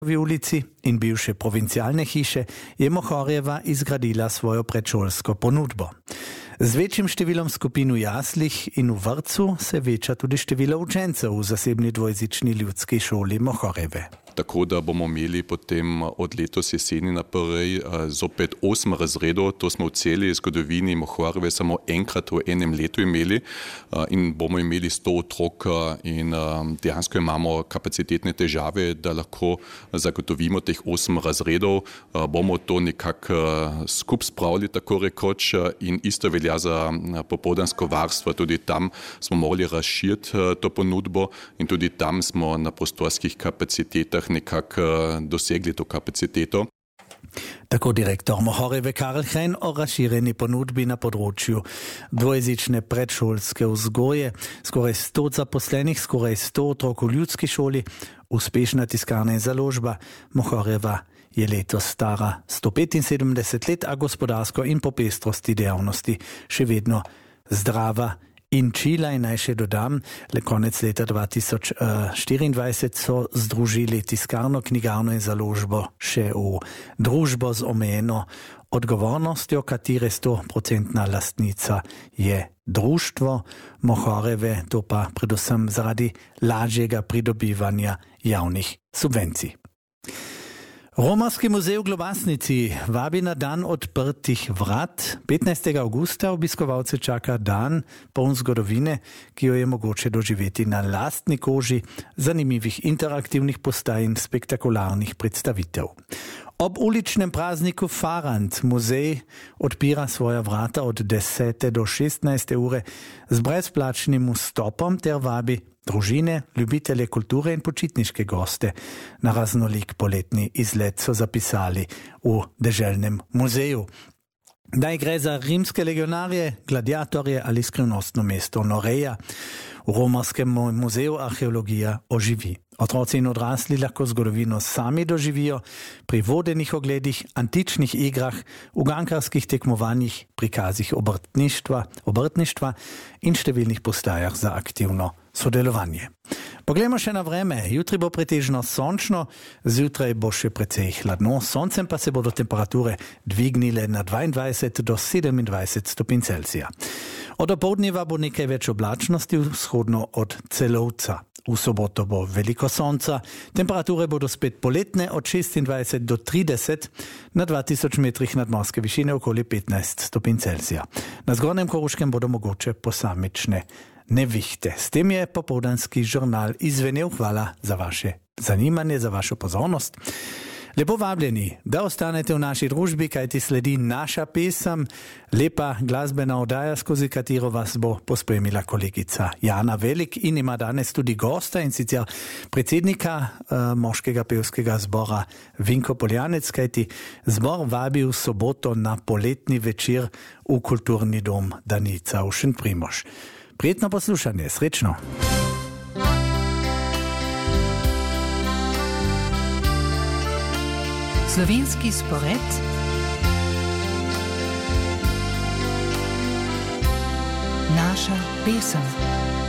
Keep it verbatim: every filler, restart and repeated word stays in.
V ulici in bivše provincialne hiše je Mohorjeva izgradila svojo predšolsko ponudbo. Z večjim številom skupin v jaslih in v vrtcu se veča tudi število učencev v zasebni dvojezični ljudski šoli Mohorjeve. Tako da bomo imeli potem od letos jeseni naprej zopet osem razredov, to smo v celi zgodovini Mohorjeve samo enkrat v enem letu imeli in bomo imeli sto otrok in dejansko imamo kapacitetne težave, da lahko zagotovimo teh osem razredov. Bomo to nekako skup spravili tako rekoč in isto velja za popoldansko varstvo. Tudi tam smo morali razširiti to ponudbo in tudi tam smo na prostorskih kapacitetah nekako dosegli to kapaciteto. Tako direktor Mohorjeve Karl Hren o razširjeni ponudbi na področju dvojezične predšolske vzgoje. Skoraj sto zaposlenih, skoraj sto otrok v ljudski šoli, uspešna tiskarna in založba. Mohorjeva je letos stara sto petinsedemdeset let, a gospodarsko in po pestrosti dejavnosti še vedno zdrava in čila. In naj še dodam, le konec leta dva tisoč štiriindvajset so združili tiskarno, knjigarno in založbo še v družbo z omejeno odgovornostjo, katere stoprocentna lastnica je društvo Mohorjeve, to pa predvsem zaradi lažjega pridobivanja javnih subvencij. Romarski muzej v Globasnici vabi na dan odprtih vrat. petnajstega avgusta obiskovalce čaka dan poln zgodovine, ki jo je mogoče doživeti na lastni koži, zanimivih interaktivnih postaj in spektakularnih predstavitev. Ob uličnem prazniku Farand muzej odpira svoja vrata od desete do šestnajste ure z brezplačnim vstopom ter vabi družine, ljubitelje kulture in počitniške goste na raznolik poletni izlet, so zapisali v deželnem muzeju. Daj gre za rimske legionarje, gladiatorje ali skrivnostno mesto Noreja. V Romarskem muzeju arheologija oživi. Otroci in odrasli lahko zgodovino sami doživijo pri vodenih ogledih, antičnih igrah, ugankarskih tekmovanjih, prikazih obrtništva, obrtništva in številnih postajah za aktivno sodelovanje. Poglejmo še na vreme. Jutri bo pretežno sončno, zjutraj bo še precej hladno, soncem pa se bodo temperature dvignile na dvaindvajset do sedemindvajset stopinj Celzija. Od opoldneva bo nekaj več oblačnosti vzhodno od Celovca. V soboto bo veliko sonca, temperature bodo spet poletne od šestindvajset do trideset, na dva tisoč metrih nadmorske višine okoli petnajst stopinj Celzija. Na Zgornjem Koroškem bodo mogoče posamične nevihte. S tem je popoldanski žurnal izvenel. Hvala za vaše zanimanje, za vašo pozornost. Lepo vabljeni, da ostanete v naši družbi, kajti sledi naša pesem, lepa glasbena oddaja, skozi katero vas bo pospremila kolegica Jana Velik in ima danes tudi gosta, in sicer predsednika uh, moškega pevskega zbora Vinko Poljanec, kajti zbor vabi v soboto na poletni večer v kulturni dom Danica v Šentprimož. Prijetno poslušanje, srečno! Slovenski spored naša pesem.